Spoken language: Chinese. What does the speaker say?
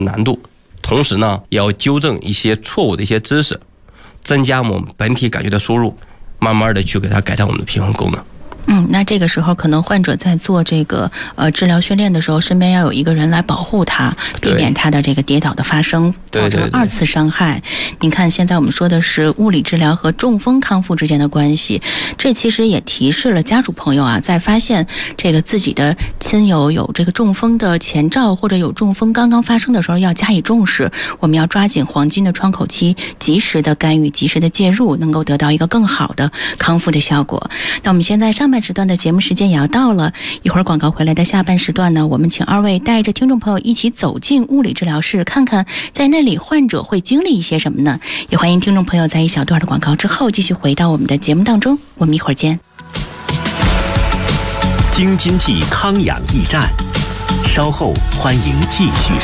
难度，同时呢，也要纠正一些错误的一些知识，增加我们本体感觉的输入，慢慢的去给它改善我们的平衡功能。 那这个时候可能患者在做这个治疗训练的时候，身边要有一个人来保护他，避免他的这个跌倒的发生，造成二次伤害。您看现在我们说的是物理治疗和中风康复之间的关系，这其实也提示了家属朋友啊，在发现这个自己的亲友有这个中风的前兆，或者有中风刚刚发生的时候，要加以重视，我们要抓紧黄金的窗口期，及时的干预，及时的介入，能够得到一个更好的康复的效果。那我们现在上半时段的节目时间也要到了，一会儿广告回来的下半时段呢，我们请二位带着听众朋友一起走进物理治疗室，看看在那里患者会经历一些什么呢？也欢迎听众朋友在一小段的广告之后继续回到我们的节目当中，我们一会儿见。 京津冀康养驿站，稍后欢迎继续